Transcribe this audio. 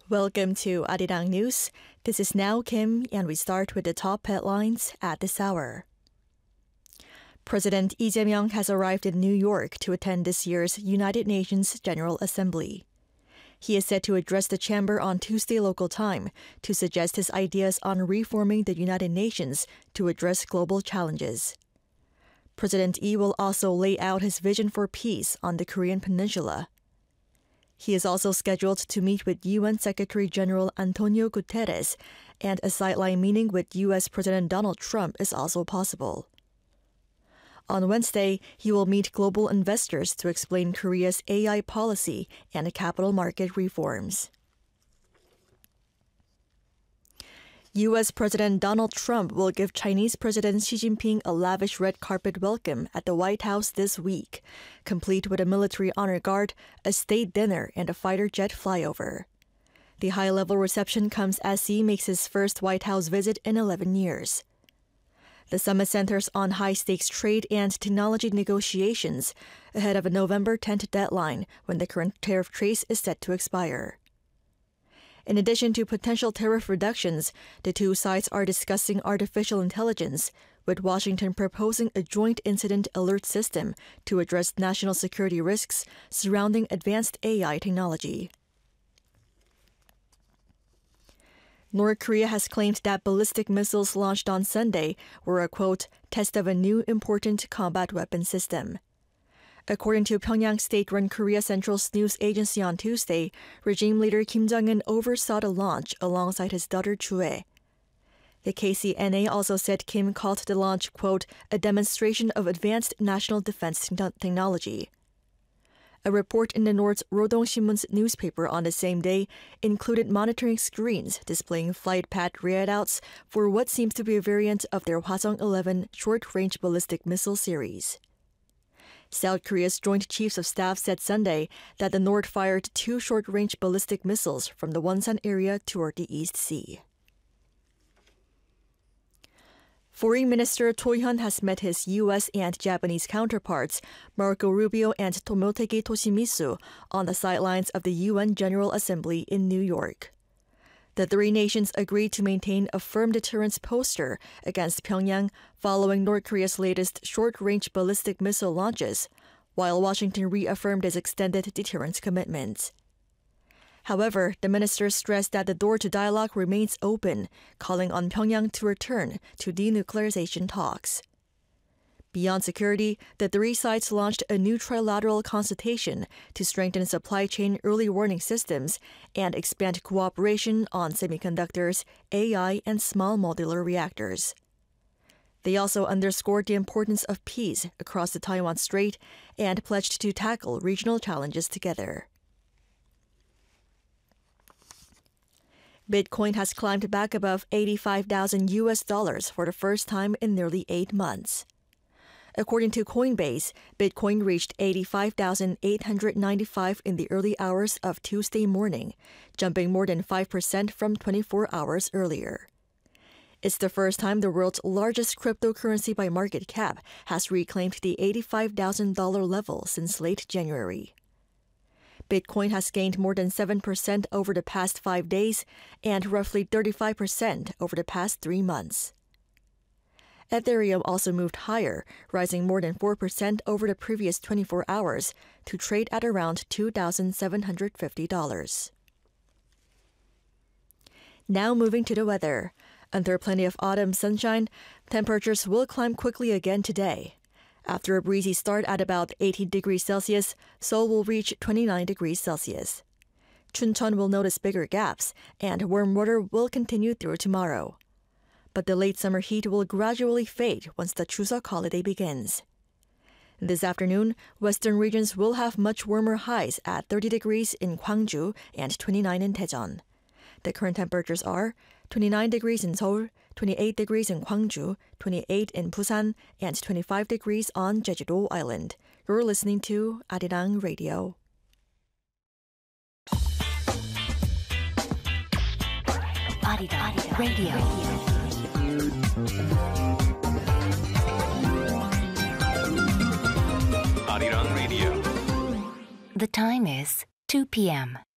Welcome to Arirang News. This is Now Kim, and we start with the top headlines at this hour. President Lee Jae-myung has arrived in New York to attend this year's United Nations General Assembly. He is set to address the chamber on Tuesday local time to suggest his ideas on reforming the United Nations to address global challenges. President Lee will also lay out his vision for peace on the Korean Peninsula. He is also scheduled to meet with UN Secretary-General Antonio Guterres, and a sideline meeting with U.S. President Donald Trump is also possible. On Wednesday, he will meet global investors to explain Korea's AI policy and capital market reforms. U.S. President Donald Trump will give Chinese President Xi Jinping a lavish red carpet welcome at the White House this week, complete with a military honor guard, a state dinner, and a fighter jet flyover. The high-level reception comes as Xi makes his first White House visit in 11 years. The summit centers on high-stakes trade and technology negotiations ahead of a November 10th deadline when the current tariff trace is set to expire. In addition to potential tariff reductions, the two sides are discussing artificial intelligence, with Washington proposing a joint incident alert system to address national security risks surrounding advanced AI technology. North Korea has claimed that ballistic missiles launched on Sunday were a, quote, test of a new important combat weapon system. According to Pyongyang state-run Korea Central's news agency on Tuesday, regime leader Kim Jong-un oversaw the launch alongside his daughter Chue. The KCNA also said Kim called the launch, quote, a demonstration of advanced national defense technology. A report in the North's Rodong Sinmun's newspaper on the same day included monitoring screens displaying flight path readouts for what seems to be a variant of their Hwasong-11 short-range ballistic missile series. South Korea's Joint Chiefs of Staff said Sunday that the North fired 2 short-range ballistic missiles from the Wonsan area toward the East Sea. Foreign Minister Cho Hyun has met his U.S. and Japanese counterparts, Marco Rubio and Motegi Toshimitsu, on the sidelines of the UN General Assembly in New York. The three nations agreed to maintain a firm deterrence posture against Pyongyang following North Korea's latest short-range ballistic missile launches, while Washington reaffirmed its extended deterrence commitments. However, the ministers stressed that the door to dialogue remains open, calling on Pyongyang to return to denuclearization talks. Beyond security, the three sides launched a new trilateral consultation to strengthen supply chain early warning systems and expand cooperation on semiconductors, AI, and small modular reactors. They also underscored the importance of peace across the Taiwan Strait and pledged to tackle regional challenges together. Bitcoin has climbed back above $85,000 for the first time in nearly 8 months. According to Coinbase, Bitcoin reached $85,895 in the early hours of Tuesday morning, jumping more than 5% from 24 hours earlier. It's the first time the world's largest cryptocurrency by market cap has reclaimed the $85,000 level since late January. Bitcoin has gained more than 7% over the past 5 days and roughly 35% over the past 3 months. Ethereum also moved higher, rising more than 4% over the previous 24 hours to trade at around $2,750. Now moving to the weather. Under plenty of autumn sunshine, temperatures will climb quickly again today. After a breezy start at about 18 degrees Celsius, Seoul will reach 29 degrees Celsius. Chuncheon will notice bigger gaps, and warm weather will continue through tomorrow. But the late summer heat will gradually fade once the Chuseok holiday begins. This afternoon, western regions will have much warmer highs at 30 degrees in Gwangju and 29 in Daejeon. The current temperatures are 29 degrees in Seoul, 28 degrees in Gwangju, 28 in Busan, and 25 degrees on Jeju-do Island. You're listening to Arirang Radio. Arirang Radio. Arirang Radio. The time is 2 p.m.